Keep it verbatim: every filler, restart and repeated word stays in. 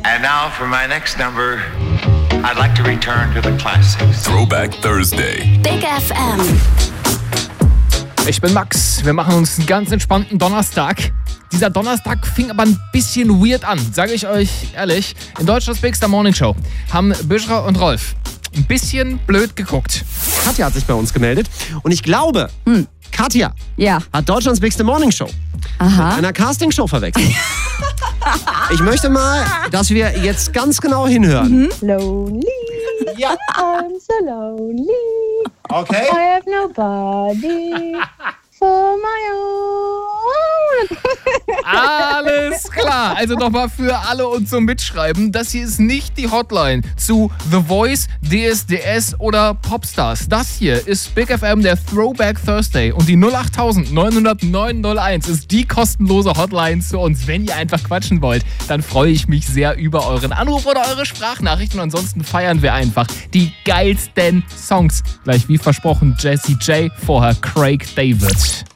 And now for my next number, I'd like to return to the classics. Throwback Thursday. Big F M. Ich bin Max. Wir machen uns einen ganz entspannten Donnerstag. Dieser Donnerstag fing aber ein bisschen weird an, sage ich euch ehrlich. In Deutschlands Bigster Morning Show haben Büschra und Rolf ein bisschen blöd geguckt. Katja hat sich bei uns gemeldet und ich glaube, hm. Katja Ja. hat Deutschlands Bigste Morning Show Aha. mit einer Castingshow verwechselt. Ich möchte mal, dass wir jetzt ganz genau hinhören. Mhm. Lonely, Ja. I'm so lonely. Okay. I have nobody for my own. Alles klar. Also nochmal für alle und zum Mitschreiben. Das hier ist nicht die Hotline zu The Voice, D S D S oder Popstars. Das hier ist Big F M, der Throwback Thursday. Und die null acht neun null null neun null eins ist die kostenlose Hotline zu uns. Wenn ihr einfach quatschen wollt, dann freue ich mich sehr über euren Anruf oder eure Sprachnachrichten. Und ansonsten feiern wir einfach die geilsten Songs. Gleich wie versprochen Jessie J, vorher Craig David.